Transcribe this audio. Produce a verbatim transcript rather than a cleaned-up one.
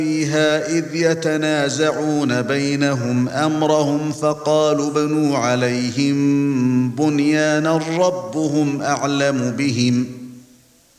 فيها إذ يتنازعون بينهم أمرهم فقالوا ابنوا عليهم بنيانا ربهم أعلم بهم